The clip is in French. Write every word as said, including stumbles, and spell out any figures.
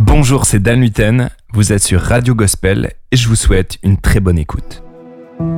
Bonjour, c'est Dan Luten, vous êtes sur Radio Gospel et je vous souhaite une très bonne écoute.